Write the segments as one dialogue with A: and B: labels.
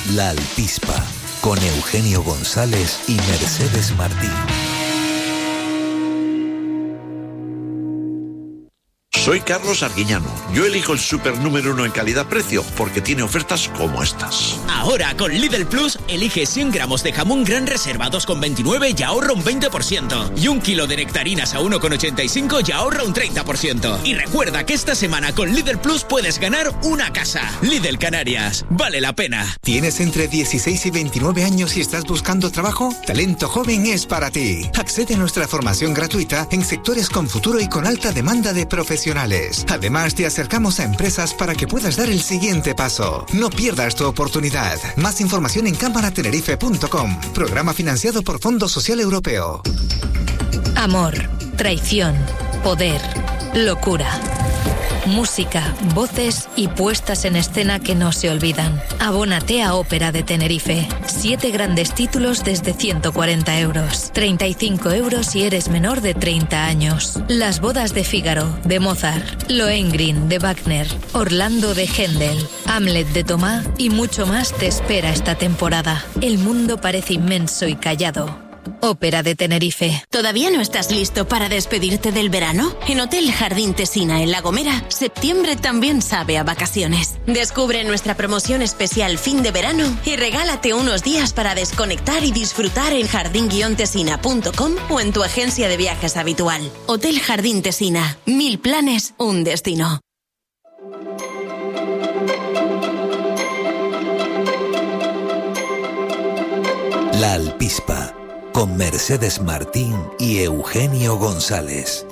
A: La Alpispa, con Eugenio González y Mercedes Martín.
B: Soy Carlos Arguiñano. Yo elijo el super número 1 en calidad-precio porque tiene ofertas como estas.
C: Ahora con Lidl Plus, elige 100 gramos de jamón Gran Reserva 2,29 y ahorra un 20%. Y 1 kilo de nectarinas a 1,85 y ahorra un 30%. Y recuerda que esta semana con Lidl Plus puedes ganar una casa. Lidl Canarias. Vale la pena.
D: ¿Tienes entre 16 y 29 años y estás buscando trabajo? Talento Joven es para ti. Accede a nuestra formación gratuita en sectores con futuro y con alta demanda de profesionales. Además, te acercamos a empresas para que puedas dar el siguiente paso. No pierdas tu oportunidad. Más información en cámaratenerife.com. Programa financiado por Fondo Social Europeo.
E: Amor, traición, poder, locura. Música, voces y puestas en escena que no se olvidan. Abónate a Ópera de Tenerife. 7 grandes títulos desde 140 euros. 35 euros si eres menor de 30 años. Las bodas de Fígaro, de Mozart. Lohengrin, de Wagner. Orlando, de Händel. Hamlet, de Tomá y mucho más te espera esta temporada. El mundo parece inmenso y callado. Ópera de Tenerife.
F: ¿Todavía no estás listo para despedirte del verano? En Hotel Jardín Tesina, en La Gomera, septiembre también sabe a vacaciones. Descubre nuestra promoción especial fin de verano y regálate unos días para desconectar y disfrutar en jardin-tesina.com o en tu agencia de viajes habitual. Hotel Jardín Tesina. 1000 planes, un destino.
A: La Alpispa, con Mercedes Martín y Eugenio González.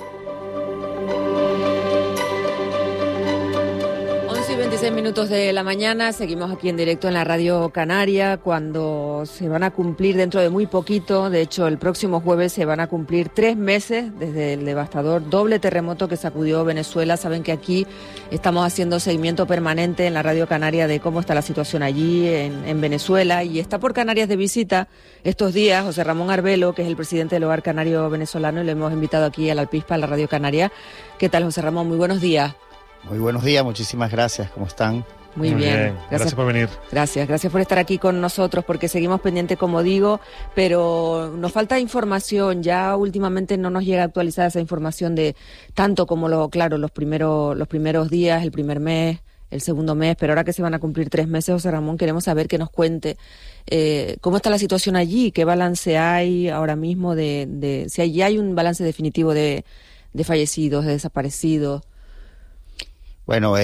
G: 11:26 minutos de la mañana, seguimos aquí en directo en la Radio Canaria, cuando se van a cumplir dentro de muy poquito, de hecho el próximo jueves se van a cumplir 3 meses desde el devastador doble terremoto que sacudió Venezuela. Saben que aquí estamos haciendo seguimiento permanente en la Radio Canaria de cómo está la situación allí en Venezuela, y está por Canarias de visita estos días José Ramón Arbelo, que es el presidente del Hogar Canario Venezolano, y lo hemos invitado aquí a la Alpispa, a la Radio Canaria. ¿Qué tal, José Ramón? Muy buenos días.
H: Muy buenos días, muchísimas gracias. ¿Cómo están?
G: Muy bien.
I: Gracias por venir.
G: Gracias por estar aquí con nosotros, porque seguimos pendientes, como digo, pero nos falta información. Ya últimamente no nos llega actualizada esa información de tanto como los primeros días, el primer mes, el segundo mes, pero ahora que se van a cumplir 3 meses, José Ramón, queremos saber que nos cuente cómo está la situación allí, qué balance hay ahora mismo de si allí hay un balance definitivo de fallecidos, de desaparecidos.
H: Bueno,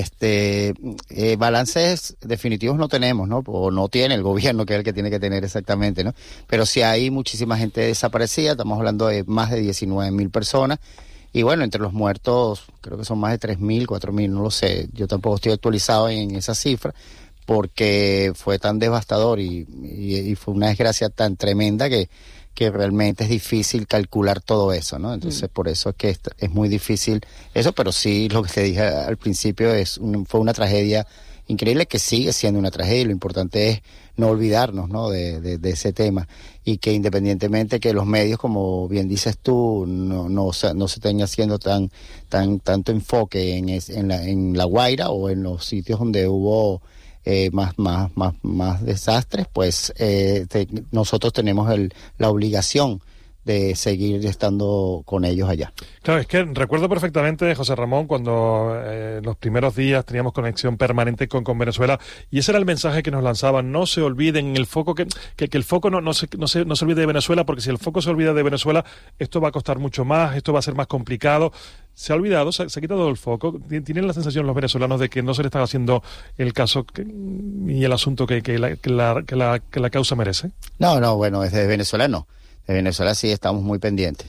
H: balances definitivos no tenemos, ¿no? O no tiene el gobierno, que es el que tiene que tener exactamente, ¿no? Pero sí hay muchísima gente desaparecida, estamos hablando de más de 19,000 personas. Y bueno, entre los muertos, creo que son más de 3,000, 4,000, no lo sé. Yo tampoco estoy actualizado en esa cifra, porque fue tan devastador y fue una desgracia tan tremenda que realmente es difícil calcular todo eso, ¿no? Entonces, por eso es que es muy difícil eso, pero sí, lo que te dije al principio, fue una tragedia increíble, que sigue siendo una tragedia, y lo importante es no olvidarnos, ¿no?, de ese tema, y que independientemente que los medios, como bien dices tú, no se estén haciendo tanto enfoque en La Guaira o en los sitios donde hubo más desastres, pues nosotros tenemos la obligación de seguir estando con ellos allá.
I: Claro, es que recuerdo perfectamente, José Ramón, cuando en los primeros días teníamos conexión permanente con Venezuela, y ese era el mensaje que nos lanzaban: no se olviden el foco, que el foco no se olvide de Venezuela, porque si el foco se olvida de Venezuela, esto va a costar mucho más, esto va a ser más complicado. Se ha olvidado, se ha quitado el foco. ¿Tienen la sensación los venezolanos de que no se le está haciendo el caso y el asunto que la causa merece? No, bueno, desde Venezuela no.
H: De Venezuela sí estamos muy pendientes,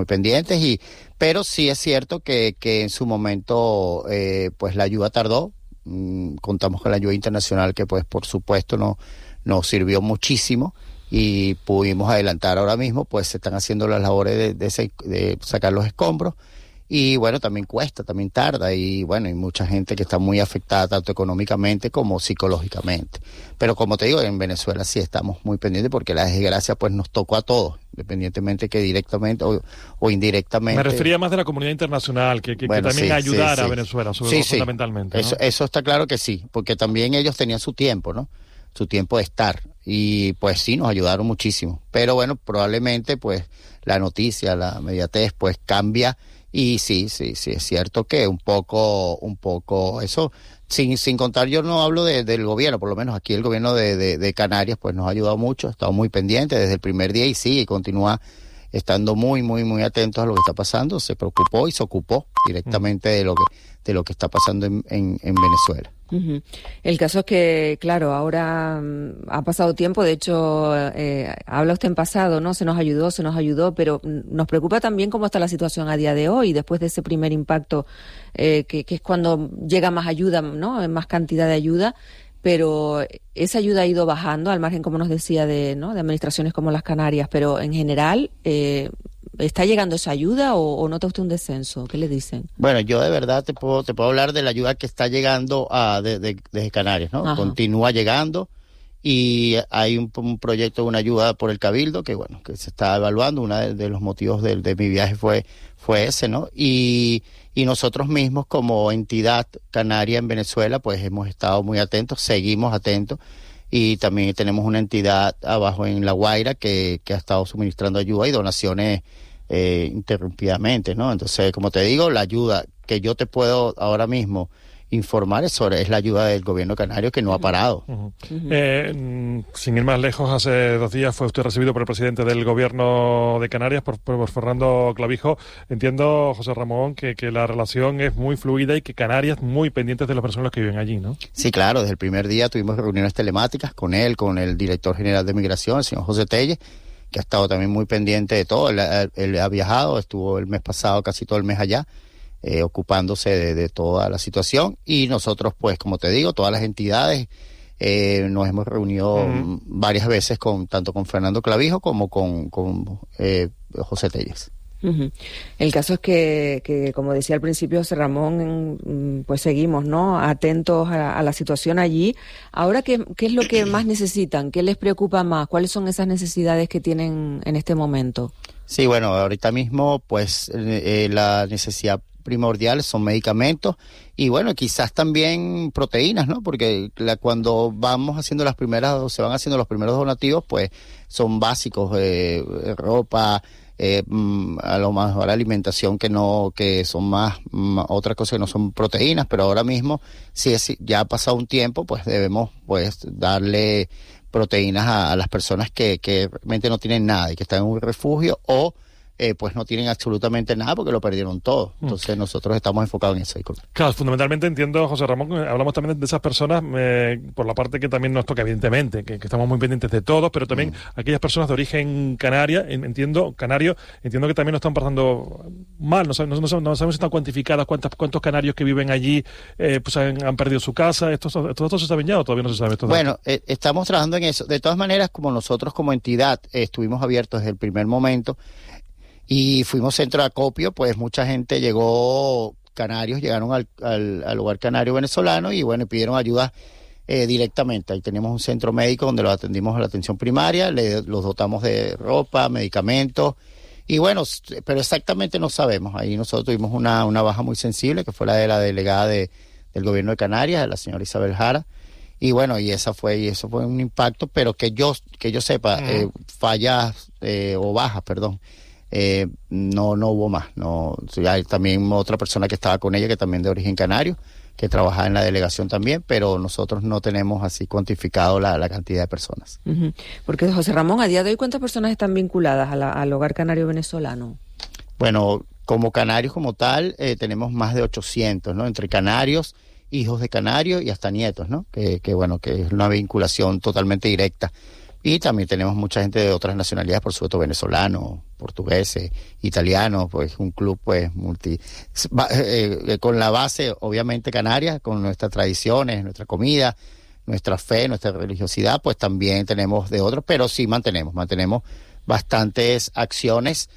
H: pero sí es cierto que en su momento pues la ayuda tardó. Contamos con la ayuda internacional, que pues por supuesto nos sirvió muchísimo, y pudimos adelantar. Ahora mismo pues se están haciendo las labores de sacar los escombros, y bueno, también cuesta, también tarda, y bueno, hay mucha gente que está muy afectada tanto económicamente como psicológicamente. Pero como te digo, en Venezuela sí estamos muy pendientes, porque la desgracia pues nos tocó a todos, independientemente que directamente o indirectamente.
I: Me refería más de la comunidad internacional, que también ayudara a Venezuela, fundamentalmente, ¿no?
H: Eso está claro que sí, porque también ellos tenían su tiempo, ¿no? su tiempo de estar. Y pues sí, nos ayudaron muchísimo. Pero bueno, probablemente pues la noticia, la inmediatez pues cambia. Y sí, es cierto que un poco eso, sin contar, yo no hablo del gobierno, por lo menos aquí el gobierno de Canarias pues nos ha ayudado mucho, ha estado muy pendiente desde el primer día y sigue y continúa estando muy atentos a lo que está pasando, se preocupó y se ocupó directamente de lo que está pasando en Venezuela.
G: Uh-huh. El caso es que, claro, ahora ha pasado tiempo, de hecho, habla usted en pasado, ¿no? Se nos ayudó, pero nos preocupa también cómo está la situación a día de hoy, después de ese primer impacto, que es cuando llega más ayuda, ¿no? Más cantidad de ayuda, pero esa ayuda ha ido bajando, al margen, como nos decía, de administraciones como las Canarias, pero en general, ¿está llegando esa ayuda o nota usted un descenso? ¿Qué le dicen?
H: Bueno, yo de verdad te puedo hablar de la ayuda que está llegando desde Canarias, ¿no? Ajá. Continúa llegando y hay un proyecto de una ayuda por el Cabildo que se está evaluando. Uno de los motivos de mi viaje fue ese, ¿no? Y nosotros mismos como entidad canaria en Venezuela pues hemos estado muy atentos, seguimos atentos. Y también tenemos una entidad abajo en La Guaira que ha estado suministrando ayuda y donaciones interrumpidamente, ¿no? Entonces, como te digo, la ayuda que yo te puedo ahora mismo informar es la ayuda del gobierno canario, que no ha parado.
I: Uh-huh. Sin ir más lejos, hace 2 días fue usted recibido por el presidente del gobierno de Canarias, por Fernando Clavijo. Entiendo, José Ramón, que la relación es muy fluida y que Canarias muy pendientes de las personas que viven allí, ¿no? Sí,
H: claro, desde el primer día tuvimos reuniones telemáticas con él, con el director general de Migración, el señor José Telles, que ha estado también muy pendiente de todo. Él ha viajado, estuvo el mes pasado casi todo el mes allá, ocupándose de toda la situación, y nosotros pues, como te digo, todas las entidades nos hemos reunido varias veces tanto con Fernando Clavijo como con José Telles.
G: Uh-huh. El caso es que, como decía al principio José Ramón, pues seguimos, ¿no?, atentos a la situación allí. Ahora, ¿qué es lo que más necesitan? ¿Qué les preocupa más? ¿Cuáles son esas necesidades que tienen en este momento?
H: Sí, bueno, ahorita mismo pues la necesidad primordial son medicamentos y bueno, quizás también proteínas, ¿no? Porque cuando vamos haciendo se van haciendo los primeros donativos, pues son básicos, ropa, a lo mejor alimentación que son más otra cosa que no son proteínas, pero ahora mismo si ya ha pasado un tiempo, pues debemos pues darle proteínas a las personas que realmente no tienen nada y que están en un refugio o pues no tienen absolutamente nada porque lo perdieron todo. Entonces nosotros estamos enfocados en eso.
I: Claro, fundamentalmente entiendo, José Ramón, hablamos también de esas personas por la parte que también nos toca, evidentemente, que estamos muy pendientes de todos, pero también aquellas personas de origen canario, entiendo que también nos están pasando mal, no sabemos si están cuantificadas cuántos canarios que viven allí pues han perdido su casa. ¿Esto se sabe ya o todavía no se sabe?
H: Bueno, estamos trabajando en eso. De todas maneras, como nosotros como entidad estuvimos abiertos desde el primer momento, y fuimos centro de acopio, pues mucha gente llegaron al hogar canario venezolano y bueno, pidieron ayuda directamente. Ahí tenemos un centro médico donde los atendimos a la atención primaria, los dotamos de ropa, medicamentos y bueno, pero exactamente no sabemos. Ahí nosotros tuvimos una baja muy sensible que fue la de la delegada del gobierno de Canarias, la señora Isabel Jara. Y bueno, eso fue un impacto, pero que yo sepa, fallas o bajas, perdón. No hubo más. No, hay también otra persona que estaba con ella que también de origen canario, que trabajaba en la delegación también, pero nosotros no tenemos así cuantificado la cantidad de personas.
G: Uh-huh. Porque, José Ramón, a día de hoy, ¿cuántas personas están vinculadas al hogar canario venezolano?
H: Bueno, como canarios como tal, tenemos más de 800, ¿no? Entre canarios, hijos de canarios y hasta nietos, ¿no? Que es una vinculación totalmente directa. Y también tenemos mucha gente de otras nacionalidades, por supuesto, venezolanos, portugueses, italianos, pues un club pues con la base, obviamente, canaria, con nuestras tradiciones, nuestra comida, nuestra fe, nuestra religiosidad, pues también tenemos de otros, pero sí mantenemos bastantes acciones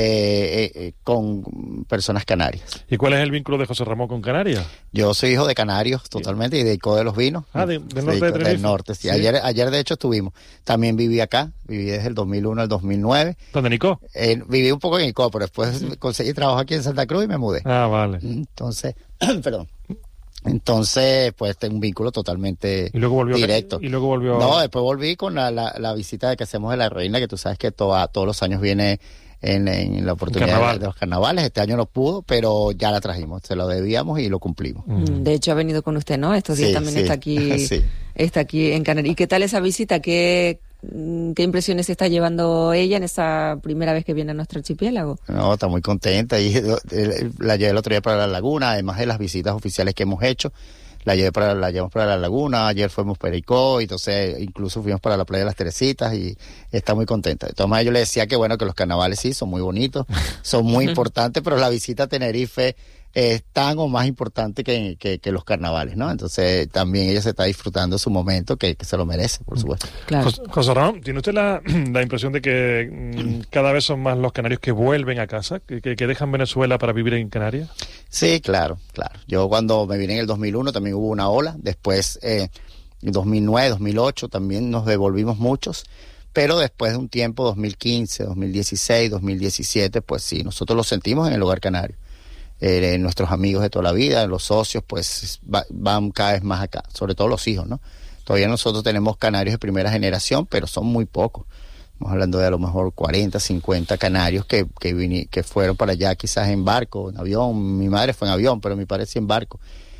H: con personas canarias.
I: ¿Y cuál es el vínculo de José Ramón con Canarias?
H: Yo soy hijo de canarios totalmente y de Ico de los Vinos.
I: Del norte de Tenerife.
H: Del norte, sí. Ayer de hecho estuvimos. También viví acá, viví desde el 2001 al 2009.
I: ¿Dónde, en Ico?
H: Viví un poco en Ico, pero después conseguí trabajo aquí en Santa Cruz y me mudé.
I: Ah, vale.
H: Entonces, perdón. Entonces, pues, tengo un vínculo totalmente directo.
I: Y luego volvió.
H: No, después volví con la visita que hacemos de la reina, que tú sabes que todos los años viene en la oportunidad de los carnavales. Este año no pudo, pero ya la trajimos, se lo debíamos y lo cumplimos.
G: De hecho, ha venido con usted, ¿no? Estos días también está aquí, está aquí en Canarias. ¿Y qué tal esa visita? ¿Qué impresiones está llevando ella en esa primera vez que viene a nuestro archipiélago?
H: No, está muy contenta. Y la llevé el otro día para la laguna, además de las visitas oficiales que hemos hecho. La llevamos para la laguna, ayer fuimos para Pericó, entonces incluso fuimos para la playa de las Teresitas y está muy contenta. De todas maneras, yo le decía que bueno, que los carnavales sí son muy bonitos, son muy importantes, pero la visita a Tenerife es tan o más importante que los carnavales, ¿no? Entonces también ella se está disfrutando su momento, que se lo merece, por supuesto.
G: Claro.
I: José Ramón, ¿tiene usted la impresión de que cada vez son más los canarios que vuelven a casa, que dejan Venezuela para vivir en Canarias?
H: Sí, claro. Yo cuando me vine en el 2001 también hubo una ola, después en 2009, 2008 también nos devolvimos muchos, pero después de un tiempo, 2015, 2016, 2017, pues sí, nosotros lo sentimos en el Hogar Canario. Nuestros amigos de toda la vida, los socios, pues van cada vez más acá, sobre todo los hijos, ¿no? Todavía nosotros tenemos canarios de primera generación, pero son muy pocos. Estamos hablando de a lo mejor 40, 50 canarios que fueron para allá quizás en barco, en avión. Mi madre fue en avión, pero mi padre sí en barco.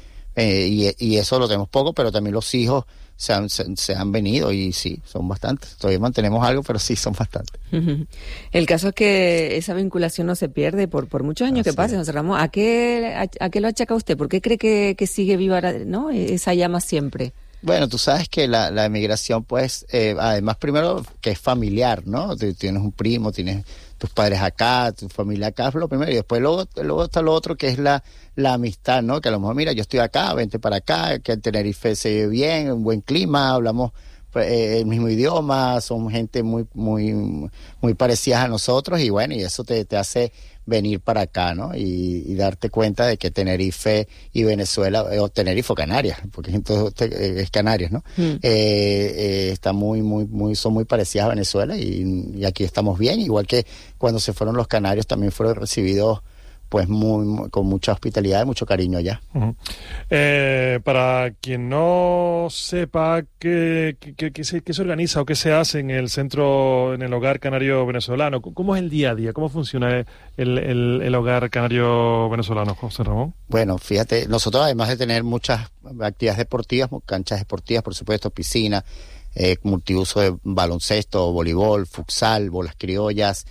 H: Y eso lo tenemos poco, pero también los hijos se han venido y sí, son bastantes. Todavía mantenemos algo, pero sí, son bastantes.
G: El caso es que esa vinculación no se pierde por muchos años que pasen, José Ramón. ¿A qué lo achaca usted? ¿Por qué cree que sigue viva, ¿no?, esa llama siempre?
H: Bueno, tú sabes que la emigración, pues, además, primero, que es familiar, ¿no? Tienes un primo, tienes tus padres acá, tu familia acá, es lo primero. Y después luego está lo otro, que es la amistad, ¿no? Que a lo mejor, mira, yo estoy acá, vente para acá, que en Tenerife se vive bien, un buen clima, hablamos el mismo idioma, son gente muy, muy, muy parecidas a nosotros y bueno, y eso te hace venir para acá, ¿no? Y darte cuenta de que Tenerife y Venezuela, o Tenerife o Canarias, porque entonces es Canarias, ¿no? Está son muy parecidas a Venezuela y aquí estamos bien, igual que cuando se fueron los canarios también fueron recibidos pues con mucha hospitalidad y mucho cariño allá.
I: Uh-huh. Para quien no sepa qué se organiza o qué se hace en el centro, en el Hogar Canario Venezolano, ¿cómo es el día a día? ¿Cómo funciona el Hogar Canario Venezolano, José Ramón?
H: Bueno, fíjate, nosotros además de tener muchas actividades deportivas, canchas deportivas, por supuesto, piscina, multiuso de baloncesto, voleibol, futsal, bolas criollas,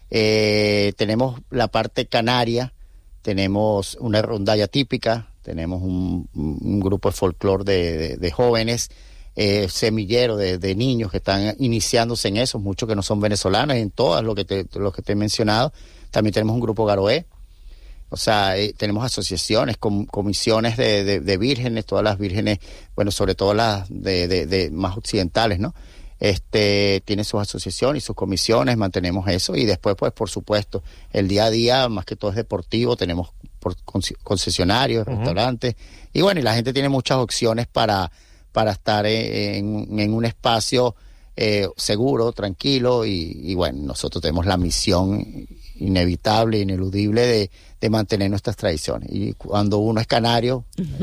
H: tenemos la parte canaria, tenemos una rondalla típica, tenemos un grupo de folclore de jóvenes, semillero de niños que están iniciándose en eso, muchos que no son venezolanos, en todas lo que te he mencionado. También tenemos un grupo Garoé, o sea, tenemos asociaciones, comisiones de vírgenes, todas las vírgenes, bueno, sobre todo las de más occidentales, ¿no? Tiene sus asociaciones y sus comisiones, mantenemos eso y después, pues, por supuesto, el día a día, más que todo es deportivo, tenemos concesionarios, restaurantes, y bueno, y la gente tiene muchas opciones para estar en un espacio seguro, tranquilo, y bueno, nosotros tenemos la misión inevitable, ineludible de mantener nuestras tradiciones. Y cuando uno es canario,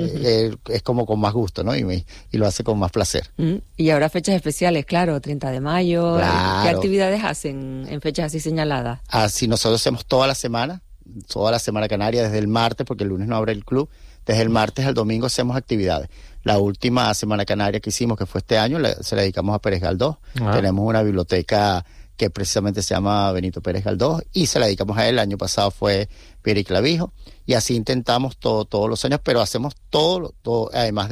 H: es como con más gusto, ¿no? Y lo hace con más placer.
G: Y habrá fechas especiales, claro, 30 de mayo.
H: Claro.
G: ¿Qué actividades hacen en fechas así señaladas?
H: Así nosotros hacemos toda la semana canaria, desde el martes, porque el lunes no abre el club. Desde el martes al domingo hacemos actividades. La última semana canaria que hicimos, que fue este año, se la dedicamos a Pérez Galdós. Tenemos una biblioteca que precisamente se llama Benito Pérez Galdós y se la dedicamos a él. El año pasado fue Pierre y Clavijo y así intentamos todos los años, pero hacemos todo además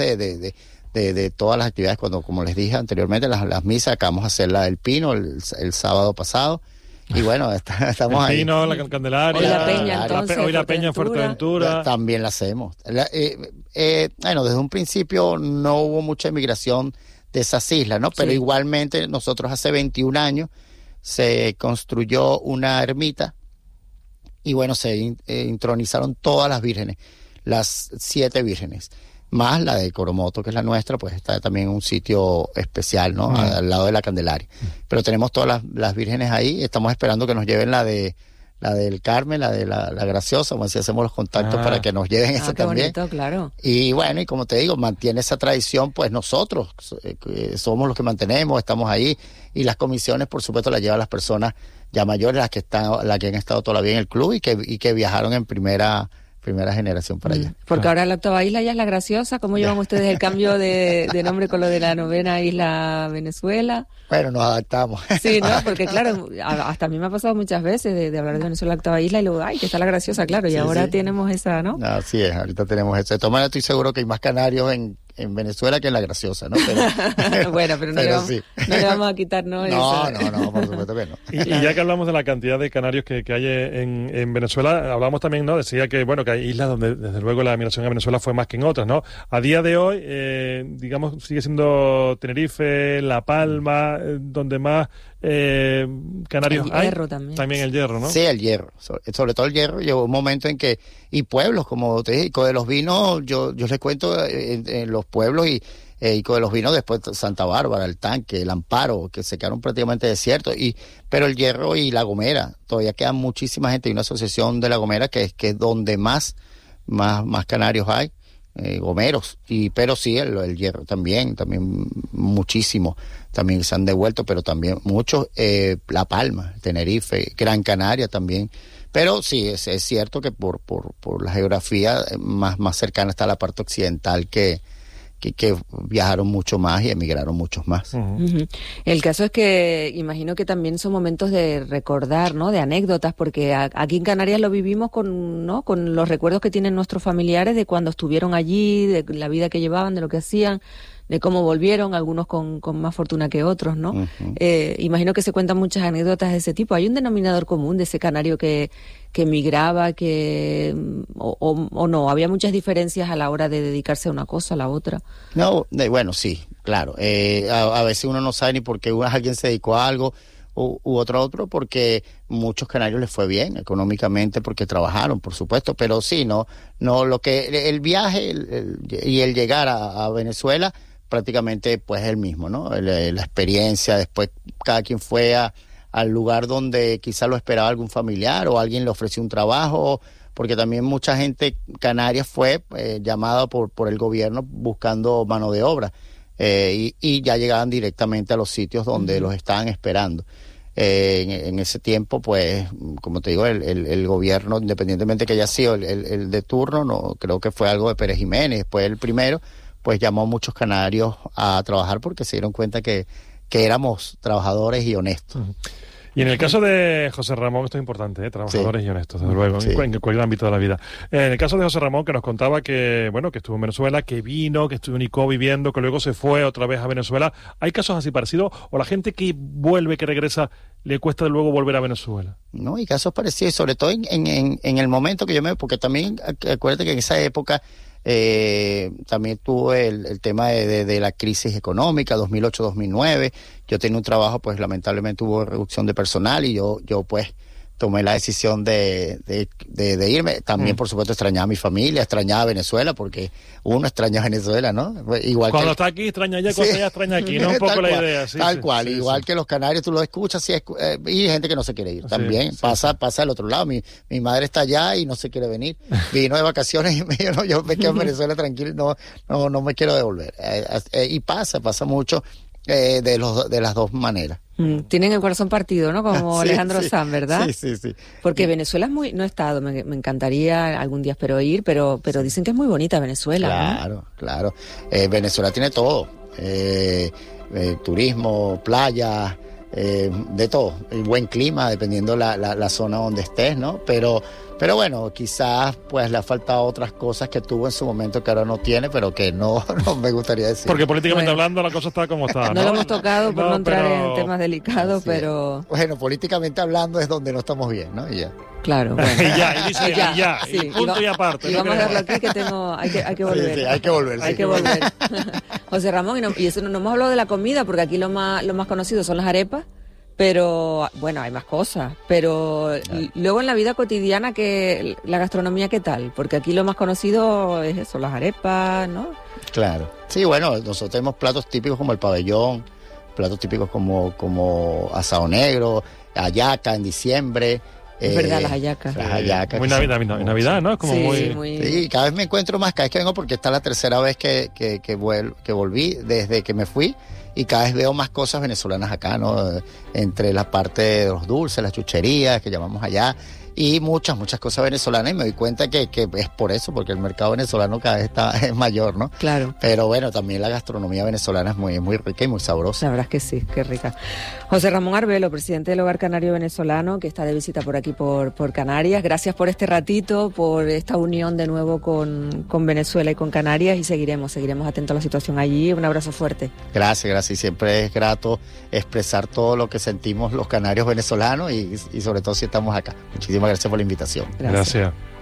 H: de todas las actividades. Cuando, como les dije anteriormente, las misas acabamos de hacerla del Pino el sábado pasado. Y bueno, estamos ahí.
I: El Pino, la Candelaria.
G: Hoy la Peña, entonces.
I: Hoy la Peña en Fuerteventura.
H: También la hacemos. Bueno, desde un principio no hubo mucha inmigración de esas islas, ¿no? Pero igualmente nosotros hace 21 años se construyó una ermita y bueno, se intronizaron todas las vírgenes, las 7 vírgenes, más la de Coromoto, que es la nuestra, pues está también en un sitio especial, ¿no? Al lado de la Candelaria. Pero tenemos todas las vírgenes ahí, estamos esperando que nos lleven la de la del Carmen, la de la Graciosa, como si hacemos los contactos para que nos lleven eso también.
G: Bonito, claro.
H: Y bueno, y como te digo, mantiene esa tradición, pues nosotros somos los que mantenemos, estamos ahí, y las comisiones, por supuesto, las llevan las personas ya mayores, las que han estado todavía en el club y que viajaron en primera generación para allá.
G: Porque ahora la octava isla ya es la Graciosa. ¿Cómo llevan ustedes el cambio de nombre con lo de la novena isla Venezuela?
H: Bueno, nos adaptamos.
G: Sí, ¿no? Porque claro, hasta a mí me ha pasado muchas veces de hablar de Venezuela, la octava isla, y luego, que está la Graciosa, claro, y ahora tenemos esa, ¿no?
H: Así es, ahorita tenemos eso. De todas maneras, estoy seguro que hay más canarios en Venezuela que en la Graciosa, ¿no?
G: Bueno, pero no le vamos a quitar, ¿no?
H: No, por supuesto que no.
I: Y ya que hablamos de la cantidad de canarios que hay en Venezuela, hablamos también, ¿no? Decía que, bueno, que hay islas donde desde luego la migración a Venezuela fue más que en otras, ¿no? A día de hoy, digamos, sigue siendo Tenerife, La Palma, donde más canarios hay.
G: El Hierro también.
H: El Hierro, ¿no? Sí, el Hierro. Sobre todo el Hierro. Llegó un momento en que, y pueblos, como te dije, Ico de los Vinos, yo les cuento en los pueblos y Ico de los Vinos, después Santa Bárbara, El Tanque, El Amparo, que se quedaron prácticamente desiertos, pero el Hierro y La Gomera, todavía queda muchísima gente, y una asociación de La Gomera que es donde más canarios hay, gomeros, pero sí, el Hierro también muchísimo, también se han devuelto, pero también muchos, La Palma, Tenerife, Gran Canaria también. Pero sí, es cierto que por la geografía más cercana está la parte occidental que viajaron mucho más y emigraron muchos más.
G: Uh-huh. El caso es que imagino que también son momentos de recordar, ¿no? De anécdotas, porque aquí en Canarias lo vivimos con los recuerdos que tienen nuestros familiares de cuando estuvieron allí, de la vida que llevaban, de lo que hacían, de cómo volvieron, algunos con más fortuna que otros, ¿no? Uh-huh. Imagino que se cuentan muchas anécdotas de ese tipo. ¿Hay un denominador común de ese canario que emigraba, o no? ¿Había muchas diferencias a la hora de dedicarse a una cosa, a la otra?
H: No, bueno, sí, claro. A veces uno no sabe ni por qué alguien se dedicó a algo u otro, porque muchos canarios les fue bien económicamente porque trabajaron, por supuesto, pero sí, no lo que el viaje y el llegar a Venezuela prácticamente pues es el mismo, ¿no? La experiencia, después cada quien fue al lugar donde quizá lo esperaba algún familiar o alguien le ofreció un trabajo, porque también mucha gente canaria fue llamada por el gobierno buscando mano de obra, y ya llegaban directamente a los sitios donde los estaban esperando. En ese tiempo, pues, como te digo, el gobierno, independientemente que haya sido el de turno, no creo que fue algo de Pérez Jiménez, después el primero, pues llamó a muchos canarios a trabajar porque se dieron cuenta que éramos trabajadores y honestos. Uh-huh.
I: Y en el caso de José Ramón, esto es importante, trabajadores y honestos, desde luego, en cualquier ámbito de la vida. En el caso de José Ramón, que nos contaba que estuvo en Venezuela, que vino, que estuvo en ICO viviendo, que luego se fue otra vez a Venezuela. ¿Hay casos así parecidos? ¿O la gente que vuelve, que regresa, le cuesta luego volver a Venezuela?
H: No, hay casos parecidos, sobre todo en el momento que porque también, acuérdate que en esa época también tuvo el tema de la crisis económica, 2008-2009. Yo tenía un trabajo, pues lamentablemente hubo reducción de personal y yo pues tomé la decisión de irme. También, por supuesto, extrañaba a mi familia, extrañaba a Venezuela, porque uno extraña a Venezuela, ¿no? Igual
I: cuando está aquí, extraña allá, cuando ya extraña aquí, ¿no? Un poco la idea. Sí,
H: tal cual, igual que los canarios, tú lo escuchas, y hay gente que no se quiere ir. También pasa al otro lado. Mi madre está allá y no se quiere venir. Vino de vacaciones y me dijo, no, yo me quedo en Venezuela tranquilo, no me quiero devolver. Y pasa mucho de las dos maneras.
G: Tienen el corazón partido, ¿no? Como Alejandro Sanz, ¿verdad?
H: Sí.
G: Porque Venezuela es no he estado, me encantaría algún día espero ir, pero dicen que es muy bonita Venezuela.
H: Claro. Venezuela tiene todo. Turismo, playa, de todo. El buen clima, dependiendo la zona donde estés, ¿no? Pero bueno, quizás pues le ha faltado otras cosas que tuvo en su momento que ahora no tiene, pero que no me gustaría decir.
I: Porque políticamente hablando la cosa está como está, ¿no?
G: No lo hemos tocado por no entrar en temas delicados, pero...
H: Bueno, políticamente hablando es donde no estamos bien, ¿no? Y ya.
G: Claro. Bueno.
I: y punto y aparte.
G: Y vamos a verlo aquí que hay que volver.
H: Sí, hay que volver.
G: Hay que volver. José Ramón, y eso no hemos hablado de la comida, porque aquí lo más conocido son las arepas. Pero, bueno, hay más cosas. Pero luego en la vida cotidiana, que la gastronomía, ¿qué tal? Porque aquí lo más conocido es eso, las arepas, ¿no?
H: Claro. Sí, bueno, nosotros tenemos platos típicos como el pabellón, platos típicos como asado negro, hallaca en diciembre,
G: Es verdad, las hallacas.
H: Las hallacas.
I: Muy Navidad, ¿no? Como
G: sí,
H: Sí, cada vez me encuentro más, cada vez que vengo, porque esta es la tercera vez que volví desde que me fui, y cada vez veo más cosas venezolanas acá, ¿no? Entre la parte de los dulces, las chucherías que llamamos allá, y muchas cosas venezolanas, y me doy cuenta que es por eso, porque el mercado venezolano cada vez es mayor, ¿no?
G: Claro.
H: Pero bueno, también la gastronomía venezolana es muy rica y muy sabrosa.
G: La verdad es que sí, qué rica. José Ramón Arbelo, presidente del Hogar Canario Venezolano, que está de visita por aquí por Canarias. Gracias por este ratito, por esta unión de nuevo con Venezuela y con Canarias, y seguiremos atentos a la situación allí. Un abrazo fuerte.
H: Gracias, y siempre es grato expresar todo lo que sentimos los canarios venezolanos, y sobre todo si estamos acá. Muchísimas gracias por la invitación.
I: Gracias.